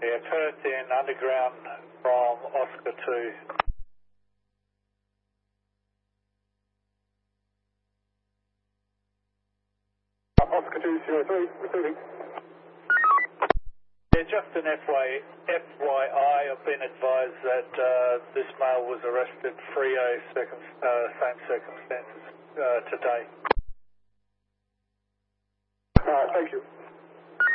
Yeah, Perth in underground from Oscar 2. Oscar 203, receiving. Yeah, just an FYI, I've been advised that this male was arrested Frio same circumstances today. Thank you.